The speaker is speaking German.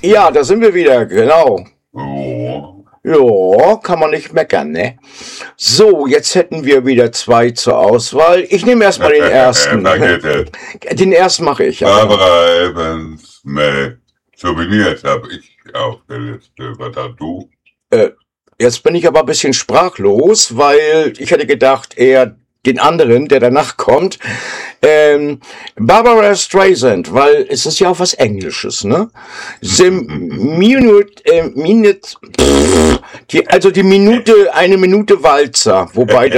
Ja, da sind wir wieder, genau. Oh. Ja, kann man nicht meckern, ne? So, jetzt hätten wir wieder zwei zur Auswahl. Ich nehme erstmal den ersten. Vergessen. Den ersten mache ich. Ja. Barbara Evans mit Souvenirs habe ich auf der Liste. Was hast du? Jetzt bin ich aber ein bisschen sprachlos, weil ich hätte gedacht, eher den anderen, der danach kommt. Barbara Streisand, weil es ist ja auch was Englisches, ne? Die Minute, eine Minute Walzer, wobei